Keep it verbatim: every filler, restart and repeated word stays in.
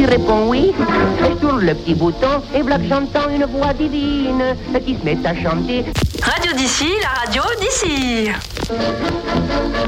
lui réponds oui. Je tourne le petit bouton et voilà que j'entends une voix divine qui se met à chanter. Radio d'ici, la radio d'ici.